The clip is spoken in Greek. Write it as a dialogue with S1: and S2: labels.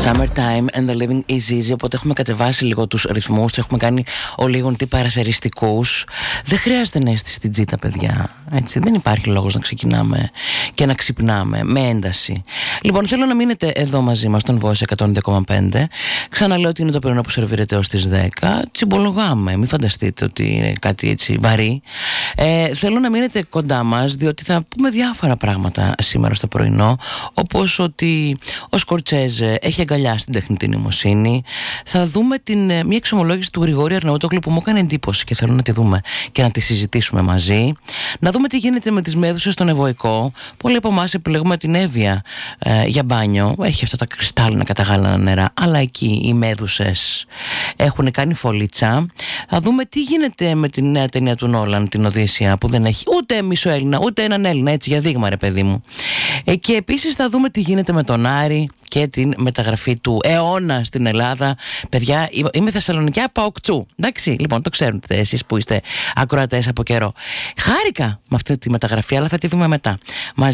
S1: Summertime and the living is easy. Οπότε έχουμε κατεβάσει λίγο τους ρυθμούς, έχουμε κάνει ο λίγον τι παραθεριστικούς. Δεν χρειάζεται να είστε στην τζίτα, παιδιά. Έτσι, δεν υπάρχει λόγος να ξεκινάμε και να ξυπνάμε με ένταση. Λοιπόν, θέλω να μείνετε εδώ μαζί μας στον Voice 102,5. Ξαναλέω ότι είναι το πρωινό που σερβίρεται ως τις 10. Τσιμπολογάμε, μην φανταστείτε ότι είναι κάτι έτσι βαρύ. Θέλω να μείνετε κοντά μας, διότι θα πούμε διάφορα πράγματα σήμερα στο πρωινό, όπως ότι ο Σκορτσέζε έχει αγκαλιάσει την τεχνητή νοημοσύνη. Θα δούμε μια εξομολόγηση του Γρηγόρη Αρναούτογλου που μου έκανε εντύπωση και θέλω να τη δούμε και να τη συζητήσουμε μαζί. Να δούμε τι γίνεται με τις μέδουσες στον Ευωικό. Πολλοί από εμάς επιλέγουμε την Εύβοια για μπάνιο. Έχει αυτά τα κρυστάλλινα καταγάλανα νερά, αλλά εκεί οι μέδουσες έχουν κάνει φωλίτσα. Θα δούμε τι γίνεται με την νέα ταινία του Νόλαν, την Οδύσσεια, που δεν έχει ούτε μισό Έλληνα, ούτε έναν Έλληνα, έτσι για δείγμα, ρε παιδί μου. Και επίσης θα δούμε τι γίνεται με τον Άρη και την μεταγραφή του αιώνα στην Ελλάδα. Παιδιά, είμαι Θεσσαλονικιά Παοκτσού. Εντάξει, λοιπόν, το ξέρετε εσείς που είστε ακροατές από καιρό. Χάρηκα με αυτή τη μεταγραφή, αλλά θα τη δούμε μετά.